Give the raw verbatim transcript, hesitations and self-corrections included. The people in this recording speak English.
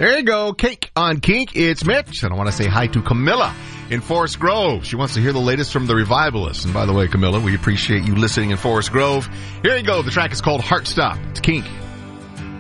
There you go. Cake on Kink. It's Mitch. And I want to say hi to Camilla in Forest Grove. She wants to hear the latest from the Revivalists. And by the way, Camilla, we appreciate you listening in Forest Grove. Here you go. The track is called Heart Stop. It's Kink.